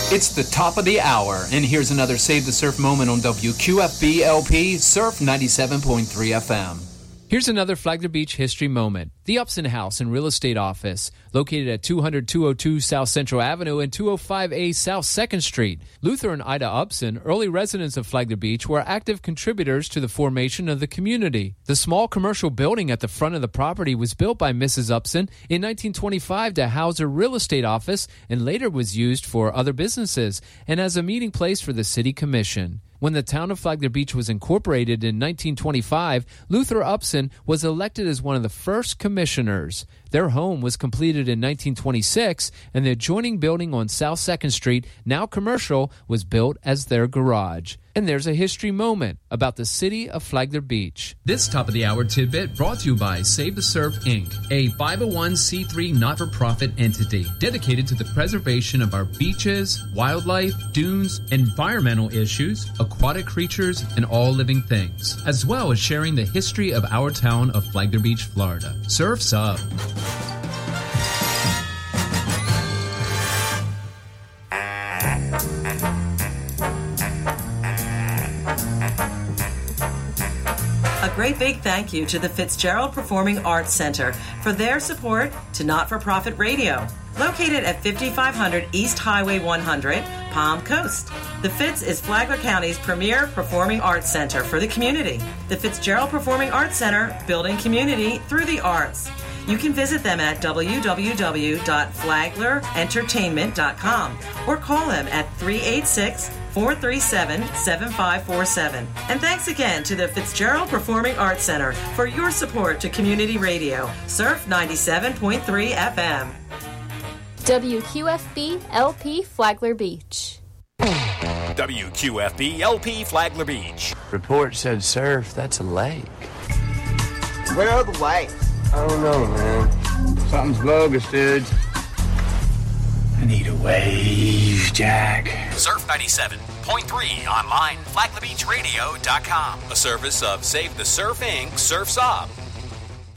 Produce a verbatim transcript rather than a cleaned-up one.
It's the top of the hour, and here's another Save the Surf moment on W Q F B L P Surf ninety-seven point three F M. Here's another Flagler Beach history moment. The Upson House and Real Estate Office, located at two hundred two oh two South Central Avenue and two oh five A South second Street. Luther and Ida Upson, early residents of Flagler Beach, were active contributors to the formation of the community. The small commercial building at the front of the property was built by Missus Upson in nineteen twenty-five to house her real estate office and later was used for other businesses and as a meeting place for the city commission. When the town of Flagler Beach was incorporated in nineteen twenty-five, Luther Upson was elected as one of the first commissioners. Their home was completed in nineteen twenty-six, and the adjoining building on South second Street, now commercial, was built as their garage. And there's a history moment about the city of Flagler Beach. This top-of-the-hour tidbit brought to you by Save the Surf, Incorporated, a five oh one c three not-for-profit entity dedicated to the preservation of our beaches, wildlife, dunes, environmental issues, aquatic creatures, and all living things, as well as sharing the history of our town of Flagler Beach, Florida. Surf's up. A great big thank you to the Fitzgerald Performing Arts Center for their support to Not-for-Profit Radio, located at fifty-five hundred East Highway one hundred, Palm Coast. The Fitz is Flagler County's premier performing arts center for the community. The Fitzgerald Performing Arts Center, building community through the arts. You can visit them at w w w dot flagler entertainment dot com or call them at three eight six, four three seven, seven five four seven. And thanks again to the Fitzgerald Performing Arts Center for your support to community radio. Surf ninety-seven point three F M. W Q F B L P Flagler Beach. W Q F B L P Flagler Beach. Report said surf, that's a lake. Where are the waves? I don't know, man. Something's bogus, dude. I need a wave, Jack. Surf ninety-seven point three online, flagler beach radio dot com. A service of Save the Surf, Incorporated. Surf's Up.